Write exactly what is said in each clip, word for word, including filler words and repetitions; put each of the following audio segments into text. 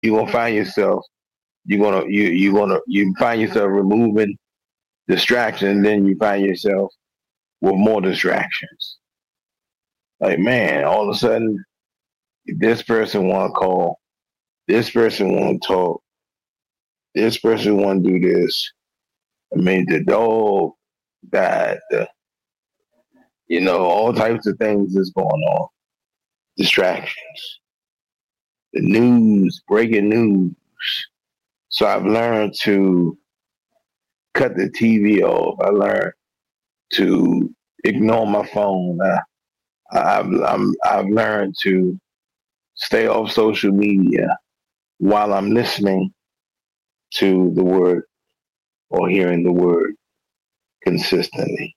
you're gonna find yourself you're gonna you you're gonna you find yourself removing distractions, then you find yourself with more distractions. Like, man, all of a sudden this person wanna call, this person wanna talk, this person wanna do this. I mean, the dog died, the, you know, all types of things is going on. Distractions. The news, breaking news. So I've learned to cut the T V off. I learned to ignore my phone. I, I've, I'm, I've learned to stay off social media while I'm listening to the word or hearing the word consistently.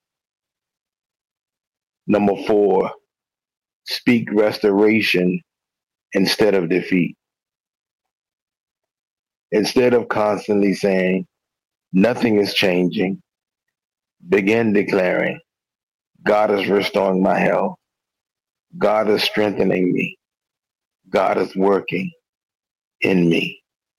Number four, speak restoration instead of defeat. Instead of constantly saying, nothing is changing, begin declaring, God is restoring my health. God is strengthening me. God is working in me.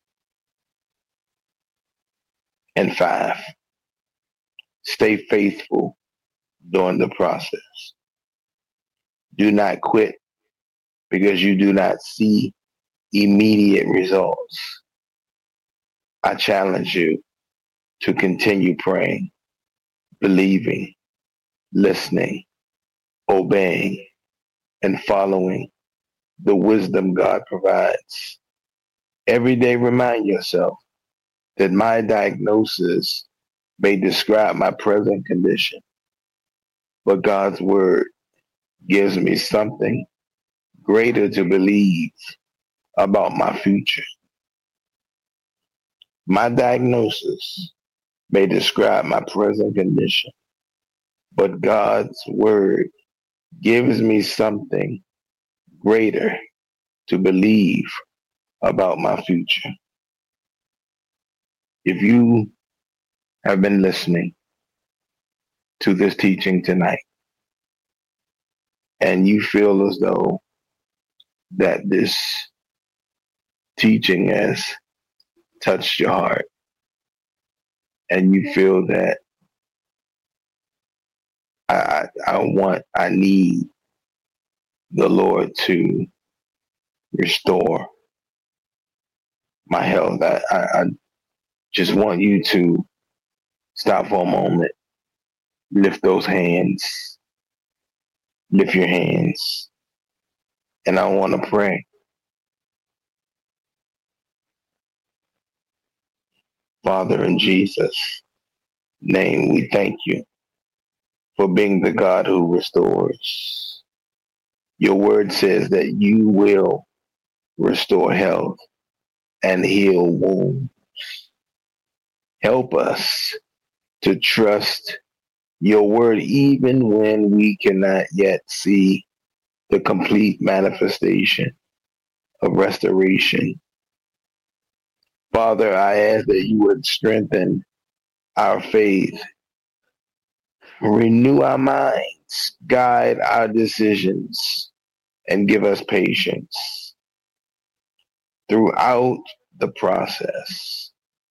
And five, stay faithful during the process. Do not quit because you do not see immediate results. I challenge you to continue praying, believing, listening, obeying, and following the wisdom God provides. Every day remind yourself that my diagnosis may describe my present condition, but God's word gives me something greater to believe about my future. My diagnosis may describe my present condition, but God's word gives me something greater to believe about my future. If you have been listening to this teaching tonight and you feel as though that this teaching has touched your heart and you feel that I, I want, I need the Lord to restore my health. I, I, I just want you to stop for a moment, lift those hands, lift your hands, and I want to pray. Father, in Jesus' name, we thank you for being the God who restores. Your word says that you will restore health and heal wounds. Help us to trust your word even when we cannot yet see the complete manifestation of restoration. Father, I ask that you would strengthen our faith, renew our minds, guide our decisions, and give us patience throughout the process.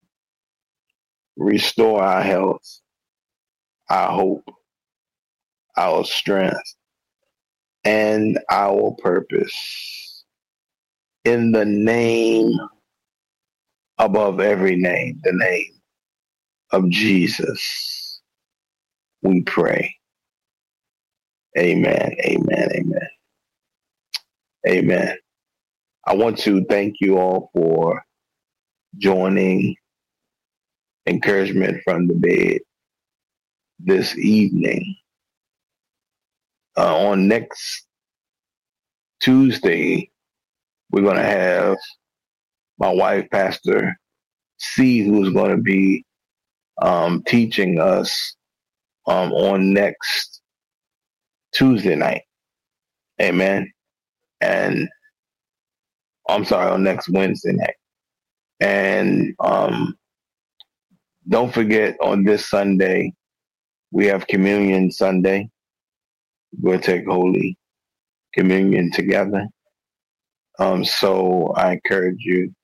Restore our health, our hope, our strength, and our purpose. In the name above every name, the name of Jesus, we pray. Amen, amen, amen, amen. I want to thank you all for joining Encouragement from the Bed this evening. Uh, on next Tuesday, we're going to have my wife, Pastor C, who's going to be um, teaching us um, on next Tuesday night. Amen. And I'm sorry, on next Wednesday night. And um, don't forget, on this Sunday, we have Communion Sunday. We'll take Holy Communion together. Um, so I encourage you